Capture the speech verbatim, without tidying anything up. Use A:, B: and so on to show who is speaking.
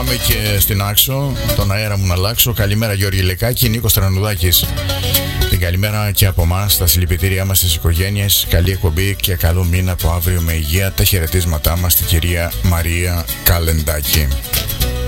A: Πάμε και στην Άξο, τον αέρα μου να αλλάξω. Καλημέρα Γιώργη Λεκάκη, Νίκος Τρανουδάκης. Την καλημέρα και από εμάς, τα συλληπιτήριά μας στις οικογένειες. Καλή εκπομπή και καλό μήνα από αύριο με υγεία. Τα χαιρετίσματά μας στην κυρία Μαρία Καλεντάκη.